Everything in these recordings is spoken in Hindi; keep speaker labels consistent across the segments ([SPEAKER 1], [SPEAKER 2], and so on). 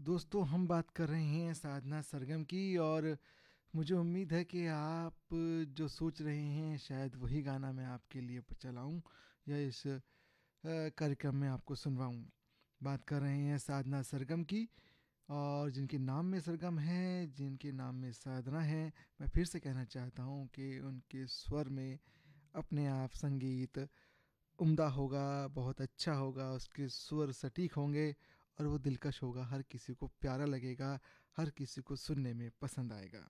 [SPEAKER 1] तो दोस्तों हम बात कर रहे हैं साधना सरगम की। और मुझे उम्मीद है कि आप जो सोच रहे हैं शायद वही गाना मैं आपके लिए चलाऊं या इस कार्यक्रम में आपको सुनवाऊं। बात कर रहे हैं साधना सरगम की, और जिनके नाम में सरगम है, जिनके नाम में साधना है। मैं फिर से कहना चाहता हूं कि उनके स्वर में अपने आप संगीत उम्दा होगा, बहुत अच्छा होगा, उसके स्वर सटीक होंगे और वो दिलकश होगा, हर किसी को प्यारा लगेगा, हर किसी को सुनने में पसंद आएगा।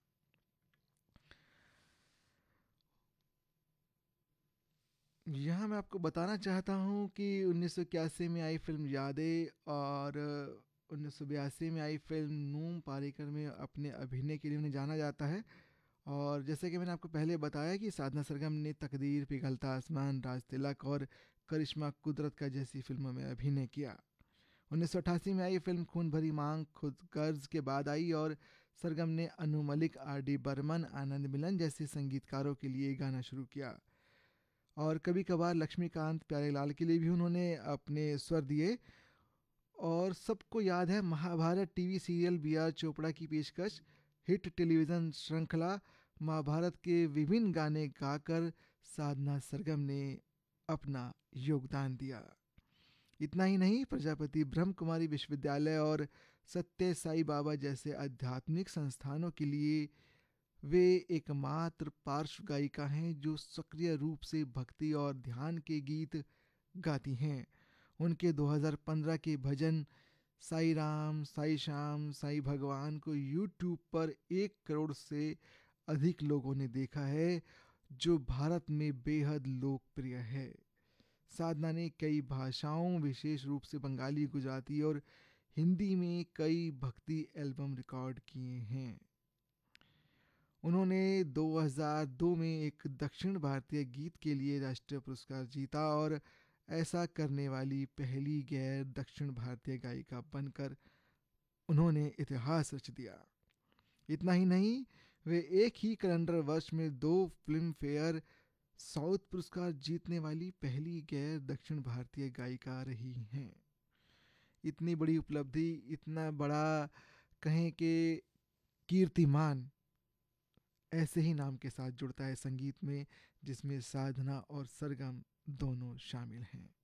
[SPEAKER 1] यहाँ मैं आपको बताना चाहता हूँ कि 1981 में आई फिल्म यादें और 1982 में आई फिल्म नूम पारिकर में अपने अभिनय के लिए उन्हें जाना जाता है। और जैसे कि मैंने आपको पहले बताया कि साधना सरगम ने तकदीर, पिघलता आसमान, राज तिलक और करिश्मा कुदरत का जैसी फिल्मों में अभिनय किया। 1988 में आई फिल्म खून भरी मांग खुद कर्ज के बाद आई, और सरगम ने अनु मलिक, आर डी बर्मन, आनंद मिलन जैसे संगीतकारों के लिए गाना शुरू किया। और कभी कभार लक्ष्मीकांत प्यारेलाल के लिए भी उन्होंने अपने स्वर दिए। और सबको याद है Mahabharat TV serial B are Chopra की पेशकश, हिट टेलीविज़न श्रृंखला महाभारत के विभिन्न गाने गाकर साधना सरगम ने अपना योगदान दिया। इतना ही नहीं, प्रजापति ब्रह्म कुमारी विश्वविद्यालय और सत्य साई बाबा जैसे आध्यात्मिक संस्थानों के लिए वे एकमात्र पार्श्व गायिका हैं जो सक्रिय रूप से भक्ति और ध्यान के गीत गाती हैं। उनके 2015 के भजन साई राम, साई श्याम, साई भगवान को यूट्यूब पर 1 करोड़ से अधिक लोगों ने देखा है, जो भारत में बेहद लोकप्रिय है। साधना ने कई भाषाओं, विशेष रूप से बंगाली, गुजराती और हिंदी में कई भक्ति एल्बम रिकॉर्ड किए हैं। उन्होंने 2002 में एक दक्षिण भारतीय गीत के लिए राष्ट्रीय पुरस्कार जीता और ऐसा करने वाली पहली गैर दक्षिण भारतीय गायिका बनकर उन्होंने इतिहास रच दिया। इतना ही नहीं, वे एक ही कैलेंडर वर्ष में 2 फिल्म फेयर साउथ पुरस्कार जीतने वाली पहली गैर दक्षिण भारतीय गायिका रही हैं। इतनी बड़ी उपलब्धि, इतना बड़ा कहें कि कीर्तिमान ऐसे ही नाम के साथ जुड़ता है संगीत में, जिसमें साधना और सरगम दोनों शामिल हैं।